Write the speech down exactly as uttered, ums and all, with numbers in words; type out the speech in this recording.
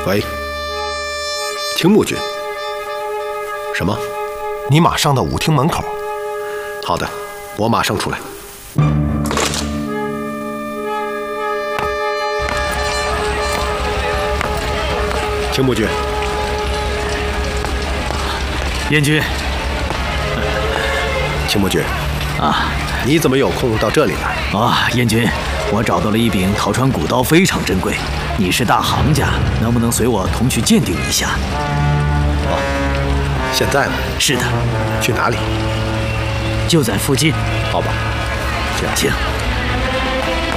喂，青木君。什么？ 你马上到舞厅门口。 好的，我马上出来。青木君。 燕君。 青木君。 啊， 你怎么有空到这里来？ 啊，燕君，我找到了一柄陶川古刀，非常珍贵。你是大行家，能不能随我同去鉴定一下？ 哦，现在吗？ 是的。 去哪里？ 就在附近。 好吧， 这样行。